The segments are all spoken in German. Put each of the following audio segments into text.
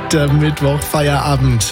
Der Mittwoch-Feierabend.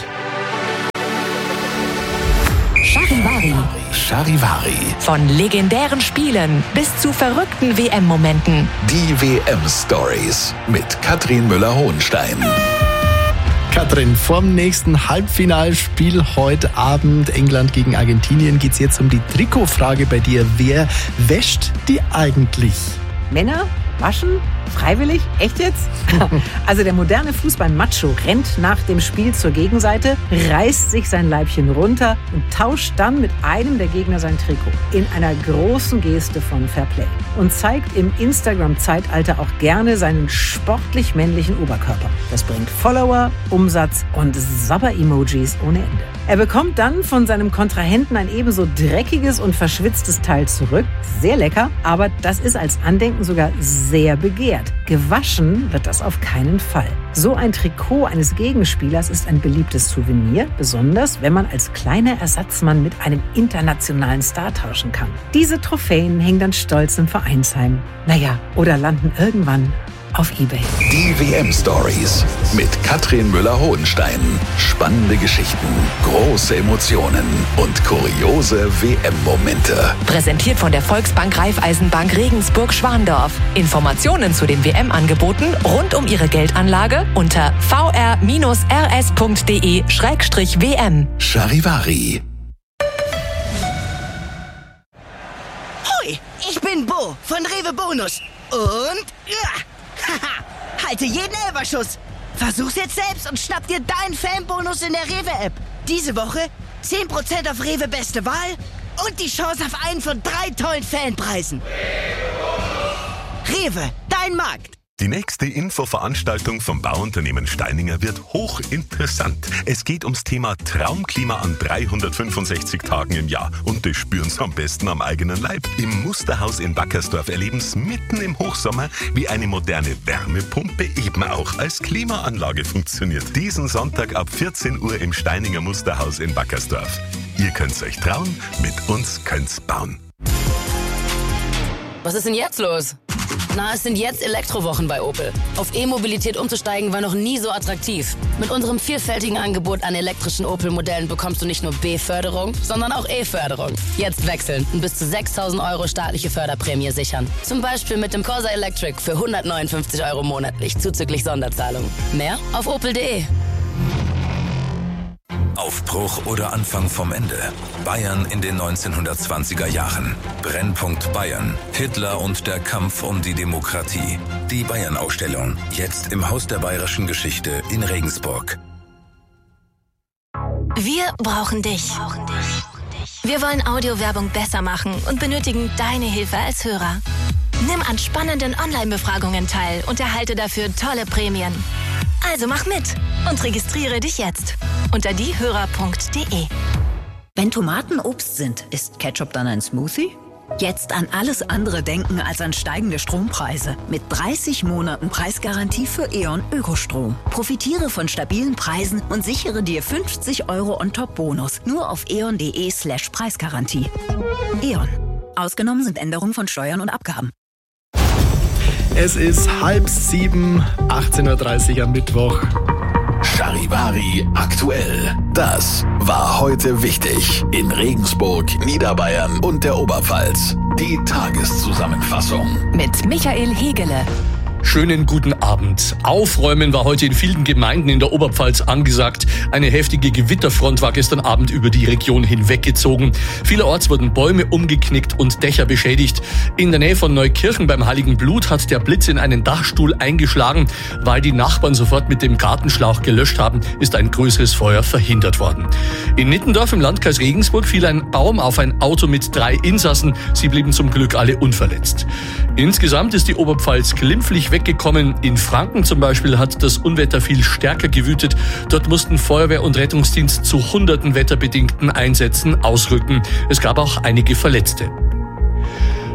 Charivari. Von legendären Spielen bis zu verrückten WM-Momenten. Die WM-Stories mit Katrin Müller-Hohenstein. Katrin, vorm nächsten Halbfinalspiel heute Abend England gegen Argentinien geht's jetzt um die Trikotfrage bei dir. Wer wäscht die eigentlich? Männer? Waschen? Freiwillig? Echt jetzt? Also der moderne Fußball-Macho rennt nach dem Spiel zur Gegenseite, reißt sich sein Leibchen runter und tauscht dann mit einem der Gegner sein Trikot. In einer großen Geste von Fairplay. Und zeigt im Instagram-Zeitalter auch gerne seinen sportlich männlichen Oberkörper. Das bringt Follower, Umsatz und Sabber-Emojis ohne Ende. Er bekommt dann von seinem Kontrahenten ein ebenso dreckiges und verschwitztes Teil zurück. Sehr lecker, aber das ist als Andenken sogar sehr begehrt. Gewaschen wird das auf keinen Fall. So ein Trikot eines Gegenspielers ist ein beliebtes Souvenir, besonders wenn man als kleiner Ersatzmann mit einem internationalen Star tauschen kann. Diese Trophäen hängen dann stolz im Vereinsheim. Naja, oder landen irgendwann auf eBay. Die WM-Stories mit Katrin Müller-Hohenstein. Spannende Geschichten, große Emotionen und kuriose WM-Momente. Präsentiert von der Volksbank Raiffeisenbank Regensburg-Schwandorf. Informationen zu den WM-Angeboten rund um Ihre Geldanlage unter vr-rs.de/WM. Charivari. Hoi, ich bin Bo von Rewe Bonus. Und halte jeden Elferschuss. Versuch's jetzt selbst und schnapp dir deinen Fanbonus in der Rewe-App. Diese Woche 10% auf Rewe Beste Wahl und die Chance auf einen von 3 tollen Fanpreisen. Rewe, dein Markt. Die nächste Infoveranstaltung vom Bauunternehmen Steininger wird hochinteressant. Es geht ums Thema Traumklima an 365 Tagen im Jahr. Und das spüren Sie am besten am eigenen Leib. Im Musterhaus in Wackersdorf erleben Sie mitten im Hochsommer, wie eine moderne Wärmepumpe eben auch als Klimaanlage funktioniert. Diesen Sonntag ab 14 Uhr im Steininger Musterhaus in Wackersdorf. Ihr könnt's euch trauen, mit uns könnt's bauen. Was ist denn jetzt los? Na, es sind jetzt Elektrowochen bei Opel. Auf E-Mobilität umzusteigen war noch nie so attraktiv. Mit unserem vielfältigen Angebot an elektrischen Opel-Modellen bekommst du nicht nur B-Förderung, sondern auch E-Förderung. Jetzt wechseln und bis zu 6.000 € staatliche Förderprämie sichern. Zum Beispiel mit dem Corsa Electric für 159 € monatlich, zuzüglich Sonderzahlung. Mehr auf opel.de. Aufbruch oder Anfang vom Ende. Bayern in den 1920er Jahren. Brennpunkt Bayern. Hitler und der Kampf um die Demokratie. Die Bayern-Ausstellung. Jetzt im Haus der Bayerischen Geschichte in Regensburg. Wir brauchen dich. Wir wollen Audiowerbung besser machen und benötigen deine Hilfe als Hörer. Nimm an spannenden Online-Befragungen teil und erhalte dafür tolle Prämien. Also mach mit und registriere dich jetzt unter diehörer.de. Wenn Tomaten Obst sind, ist Ketchup dann ein Smoothie? Jetzt an alles andere denken als an steigende Strompreise. Mit 30 Monaten Preisgarantie für E.ON Ökostrom. Profitiere von stabilen Preisen und sichere dir 50 € on-top-Bonus. Nur auf eon.de/Preisgarantie. E.ON. Ausgenommen sind Änderungen von Steuern und Abgaben. Es ist 6:30, 18:30 Uhr am Mittwoch. Charivari aktuell. Das war heute wichtig in Regensburg, Niederbayern und der Oberpfalz. Die Tageszusammenfassung Mit Michael Hegele. Schönen guten Abend. Aufräumen war heute in vielen Gemeinden in der Oberpfalz angesagt. Eine heftige Gewitterfront war gestern Abend über die Region hinweggezogen. Vielerorts wurden Bäume umgeknickt und Dächer beschädigt. In der Nähe von Neukirchen beim Heiligen Blut hat der Blitz in einen Dachstuhl eingeschlagen. Weil die Nachbarn sofort mit dem Gartenschlauch gelöscht haben, ist ein größeres Feuer verhindert worden. In Nittendorf im Landkreis Regensburg fiel ein Baum auf ein Auto mit 3 Insassen. Sie blieben zum Glück alle unverletzt. Insgesamt ist die Oberpfalz glimpflich weggekommen. In Franken zum Beispiel hat das Unwetter viel stärker gewütet. Dort mussten Feuerwehr und Rettungsdienst zu hunderten wetterbedingten Einsätzen ausrücken. Es gab auch einige Verletzte.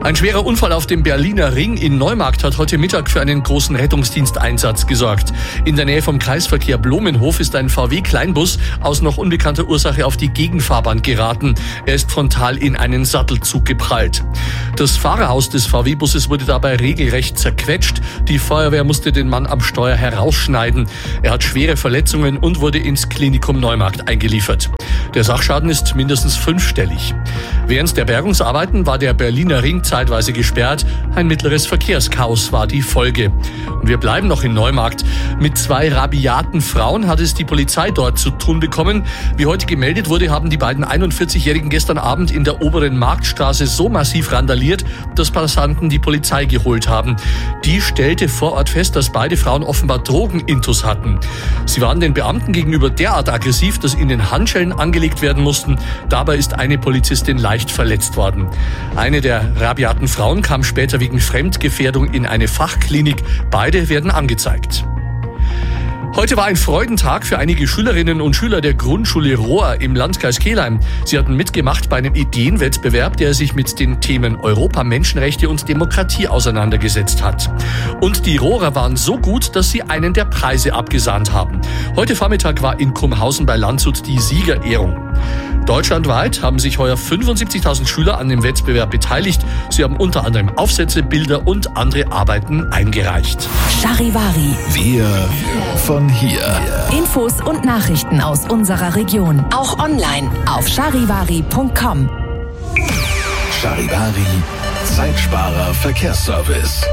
Ein schwerer Unfall auf dem Berliner Ring in Neumarkt hat heute Mittag für einen großen Rettungsdiensteinsatz gesorgt. In der Nähe vom Kreisverkehr Blumenhof ist ein VW-Kleinbus aus noch unbekannter Ursache auf die Gegenfahrbahn geraten. Er ist frontal in einen Sattelzug geprallt. Das Fahrerhaus des VW-Busses wurde dabei regelrecht zerquetscht. Die Feuerwehr musste den Mann am Steuer herausschneiden. Er hat schwere Verletzungen und wurde ins Klinikum Neumarkt eingeliefert. Der Sachschaden ist mindestens 5-stellig. Während der Bergungsarbeiten war der Berliner Ring zeitweise gesperrt. Ein mittleres Verkehrschaos war die Folge. Und wir bleiben noch in Neumarkt. Mit 2 rabiaten Frauen hat es die Polizei dort zu tun bekommen. Wie heute gemeldet wurde, haben die beiden 41-Jährigen gestern Abend in der oberen Marktstraße so massiv randaliert, dass Passanten die Polizei geholt haben. Die stellte vor Ort fest, dass beide Frauen offenbar Drogenintus hatten. Sie waren den Beamten gegenüber derart aggressiv, dass ihnen Handschellen angelegt werden mussten. Dabei ist eine Polizistin leicht verletzt worden. Eine der rabiaten Frauen kam später wegen Fremdgefährdung in eine Fachklinik. Beide werden angezeigt. Heute war ein Freudentag für einige Schülerinnen und Schüler der Grundschule Rohr im Landkreis Kelheim. Sie hatten mitgemacht bei einem Ideenwettbewerb, der sich mit den Themen Europa, Menschenrechte und Demokratie auseinandergesetzt hat. Und die Rohrer waren so gut, dass sie einen der Preise abgesahnt haben. Heute Vormittag war in Kumhausen bei Landshut die Siegerehrung. Deutschlandweit haben sich heuer 75.000 Schüler an dem Wettbewerb beteiligt. Sie haben unter anderem Aufsätze, Bilder und andere Arbeiten eingereicht. Charivari. Wir von hier. Infos und Nachrichten aus unserer Region. Auch online auf charivari.com. Charivari, Zeitsparer Verkehrsservice.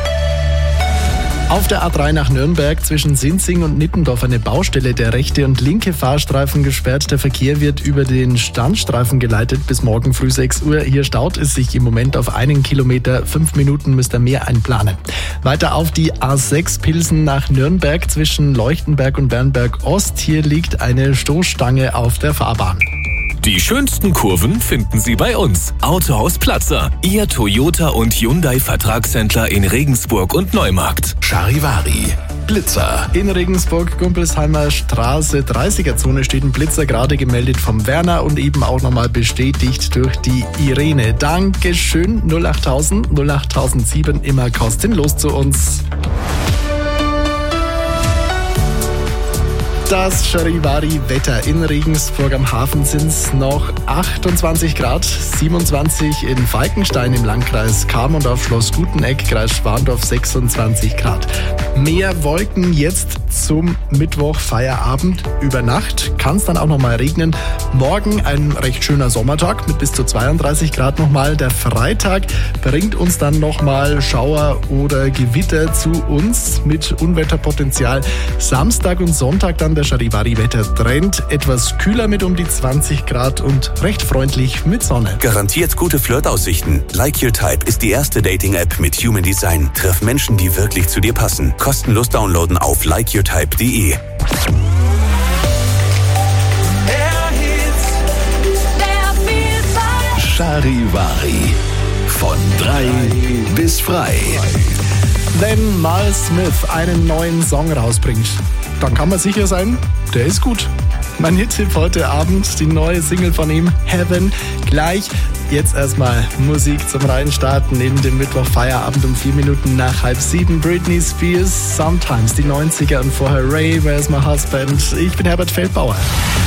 Auf der A3 nach Nürnberg zwischen Sinzing und Nittendorf eine Baustelle. Der rechte und linke Fahrstreifen gesperrt. Der Verkehr wird über den Standstreifen geleitet bis morgen früh 6 Uhr. Hier staut es sich im Moment auf 1 Kilometer. 5 Minuten müsst ihr mehr einplanen. Weiter auf die A6 Pilsen nach Nürnberg zwischen Leuchtenberg und Bernberg Ost. Hier liegt eine Stoßstange auf der Fahrbahn. Die schönsten Kurven finden Sie bei uns. Autohaus Platzer, Ihr Toyota und Hyundai Vertragshändler in Regensburg und Neumarkt. Charivari, Blitzer. In Regensburg, Gumpelsheimer Straße, 30er-Zone steht ein Blitzer, gerade gemeldet vom Werner und eben auch nochmal bestätigt durch die Irene. Dankeschön, 08000 08007, immer kostenlos zu uns. Das Charivari-Wetter. In Regensburg am Hafen sind es noch 28 Grad, 27 in Falkenstein im Landkreis Cham und auf Schloss Guteneck, Kreis Schwandorf 26 Grad. Mehr Wolken jetzt zum Mittwoch, Feierabend. Über Nacht kann es dann auch nochmal regnen. Morgen ein recht schöner Sommertag mit bis zu 32 Grad nochmal. Der Freitag bringt uns dann nochmal Schauer oder Gewitter zu uns mit Unwetterpotenzial. Samstag und Sonntag dann der Charivari-Wetter-Trend. Etwas kühler mit um die 20 Grad und recht freundlich mit Sonne. Garantiert gute Flirtaussichten. Like Your Type ist die erste Dating-App mit Human Design. Triff Menschen, die wirklich zu dir passen. Kostenlos downloaden auf likeyourtype.de. Charivari. Von 3 bis frei. Wenn Miles Smith einen neuen Song rausbringt, dann kann man sicher sein, der ist gut. Mein Hit-Tipp heute Abend, die neue Single von ihm, Heaven. Gleich jetzt erstmal Musik zum Reinstarten in den Mittwoch Feierabend um 4 Minuten nach 6:30. Britney Spears, Sometimes, die 90er und vorher Ray, Where's My Husband. Ich bin Herbert Feldbauer.